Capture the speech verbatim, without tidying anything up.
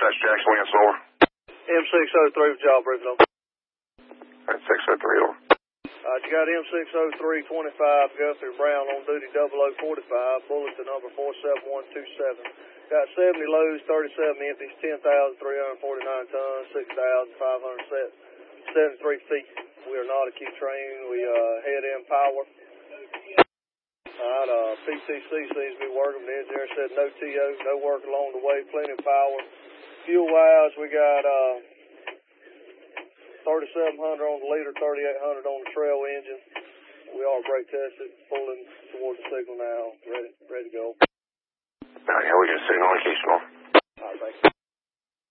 Dispatch Jackson Williams, over. M six oh three with job briefing, over. That's six oh three, over. Uh, you got M six oh three twenty-five, Guthrie Brown on duty, double oh forty-five, bulletin number four seven one two seven. Got seventy loads, thirty-seven empties, ten thousand three hundred forty-nine tons, six thousand five hundred seventy-three feet. We are not a Q train. We uh, head in power. All right, uh, P T C seems to be working. The engineer said no T O, no work along the way, plenty of power. Fuel-wise, we got uh, thirty-seven hundred on the leader, thirty-eight hundred on the trail engine. We are brake tested, pulling towards the signal now, ready, ready to go. All right, here we go. Signal indication, over. All right, thank you.